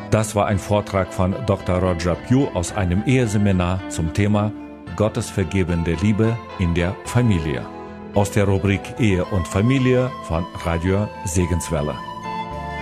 Das war ein Vortrag von Dr. Roger Pugh aus einem Eheseminar zum Thema Gottes vergebende Liebe in der Familie. Aus der Rubrik Ehe und Familie von Radio Segenswelle.